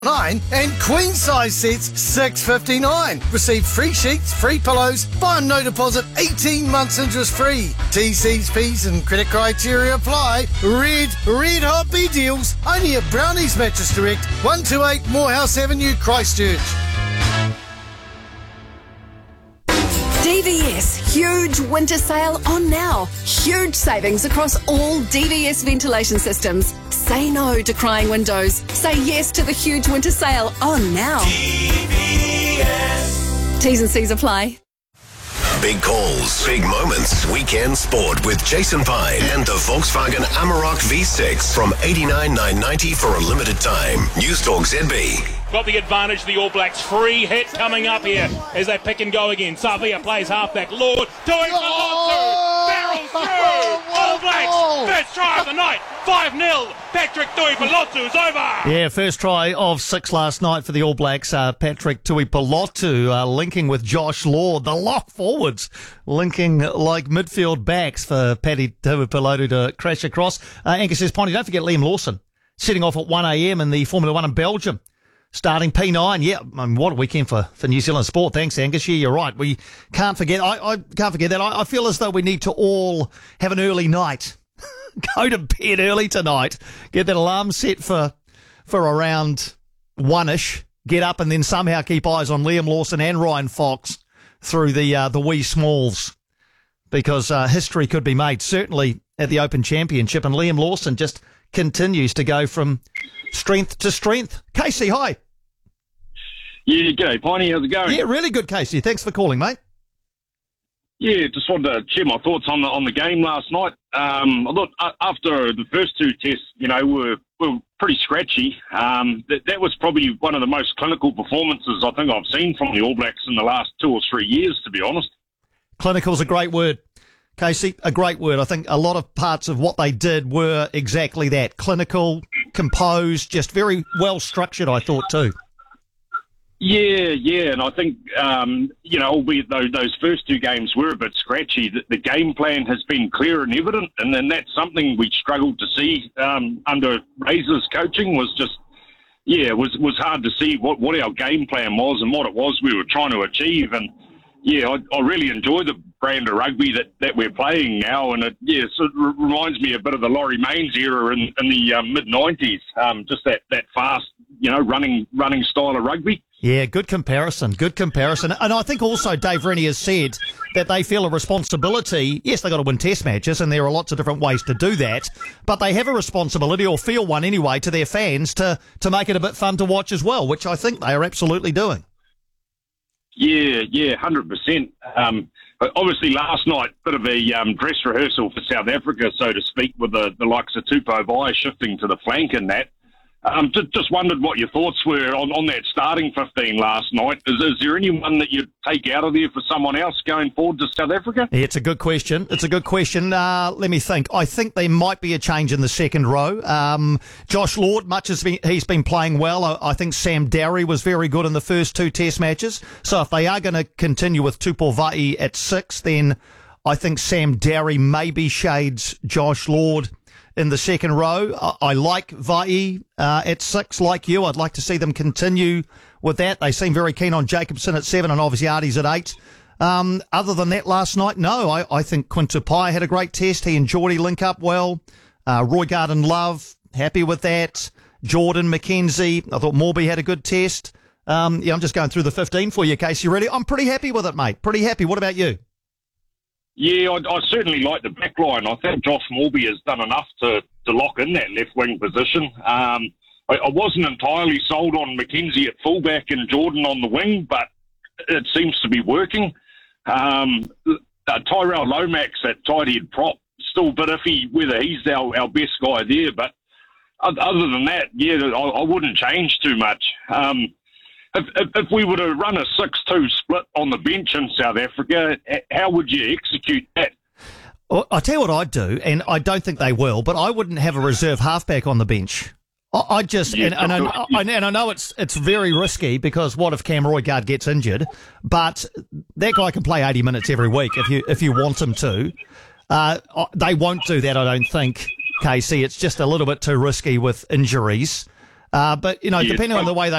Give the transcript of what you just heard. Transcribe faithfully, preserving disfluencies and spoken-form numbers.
Nine and queen size sets six fifty-nine. Receive free sheets, free pillows, buy on no deposit, eighteen months interest free. T Cs, P's and credit criteria apply. Red, red hot B deals. Only at Brownies Mattress Direct, one twenty-eight Morehouse Avenue, Christchurch. D V S huge winter sale on now. Huge savings across all D V S ventilation systems. Say no to crying windows. Say yes to the huge winter sale on now. D V S. T's and C's apply. Big calls, big moments. Weekend sport with Jason Pine and the Volkswagen Amarok V six from eighty-nine nine ninety for a limited time. News Talk Z B. Got the advantage, the All Blacks. Free hit coming up here as they pick and go again. Savia plays halfback. Lord doing for Lotsu. Barrels through. All Blacks. First try of the night. five nil. Patrick Tuipulotu is over. Yeah, first try of six last night for the All Blacks. Uh, Patrick Tuipulotu uh, linking with Josh Lord. The lock forwards linking like midfield backs for Paddy Tuipulotu to crash across. Uh, Angus says, Ponty, don't forget Liam Lawson setting off at one a.m. in the Formula One in Belgium. Starting P nine, yeah, I mean, what a weekend for, for New Zealand sport. Thanks, Angus. Yeah, you're right. We can't forget, I, I can't forget that. I, I feel as though we need to all have an early night. Go to bed early tonight. Get that alarm set for for around one-ish. Get up and then somehow keep eyes on Liam Lawson and Ryan Fox through the uh, the wee smalls. Because uh, history could be made, certainly at the Open Championship. And Liam Lawson just continues to go from strength to strength. Casey, hi. Yeah, g'day, Piney. How's it going? Yeah, really good, Casey. Thanks for calling, mate. Yeah, just wanted to share my thoughts on the on the game last night. Um, I thought uh, after the first two tests, you know, were were pretty scratchy. Um, that that was probably one of the most clinical performances I think I've seen from the All Blacks in the last two or three years, to be honest. Clinical's a great word, Casey. A great word. I think a lot of parts of what they did were exactly that: clinical, composed, just very well structured. I thought too. Yeah, yeah, and I think, um, you know, albeit those, those first two games were a bit scratchy, the, the game plan has been clear and evident, and then that's something we struggled to see um, under Razor's coaching was just, yeah, it was was hard to see what, what our game plan was and what it was we were trying to achieve, and yeah, I, I really enjoy the brand of rugby that, that we're playing now, and it, yeah, so it reminds me a bit of the Laurie Mains era in, in the um, mid nineties, um, just that, that fast, you know, running running style of rugby. Yeah, good comparison, good comparison. And I think also Dave Rennie has said that they feel a responsibility. Yes, they've got to win test matches, and there are lots of different ways to do that, but they have a responsibility, or feel one anyway, to their fans to, to make it a bit fun to watch as well, which I think they are absolutely doing. Yeah, yeah, one hundred percent. Um, but obviously last night, bit of a um, dress rehearsal for South Africa, so to speak, with the, the likes of Tupou Vaa'i shifting to the flank in that. Um, just, just wondered what your thoughts were on, on that starting fifteen last night. Is, is there anyone that you'd take out of there for someone else going forward to South Africa? Yeah, it's a good question. It's a good question. Uh, let me think. I think there might be a change in the second row. Um, Josh Lord, much as been, he's been playing well, I, I think Sam Darry was very good in the first two test matches. So if they are going to continue with Tupou Vaa'i at six, then I think Sam Darry maybe shades Josh Lord in the second row. I, I like Vaa'i uh, at six, like you. I'd like to see them continue with that. They seem very keen on Jacobson at seven, and obviously Artie's at eight. Um, other than that, last night, no. I, I think Quinn Tupai had a great test. He and Geordie link up well. Uh, Roy Garden-Love, happy with that. Jordan, McKenzie, I thought Morby had a good test. Um, yeah, I'm just going through the fifteen for you, Casey, really. I'm pretty happy with it, mate. Pretty happy. What about you? Yeah, I, I certainly like the back line. I think Josh Morby has done enough to, to lock in that left-wing position. Um, I, I wasn't entirely sold on McKenzie at fullback and Jordan on the wing, but it seems to be working. Um, uh, Tyrell Lomax at tight head prop, still a bit iffy whether he's our, our best guy there, but other than that, yeah, I, I wouldn't change too much. Um, If, if, if we were to run a six two split on the bench in South Africa, how would you execute that? Well, I'll tell you what I'd do, and I don't think they will, but I wouldn't have a reserve halfback on the bench. I, I just, yeah, and, and, I, I, and I know it's it's very risky because what if Cam Roigard gets injured? But that guy can play eighty minutes every week if you if you want him to. Uh, they won't do that, I don't think, Casey. It's just a little bit too risky with injuries. Uh, but, you know, Yeah, depending on the way they